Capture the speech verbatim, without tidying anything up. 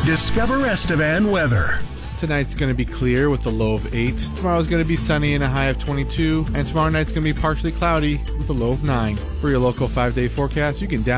Discover Estevan weather. Tonight's going to be clear with a low of eight. Tomorrow's going to be sunny and a high of twenty-two. And tomorrow night's going to be partially cloudy with a low of nine. For your local five-day forecast, you can download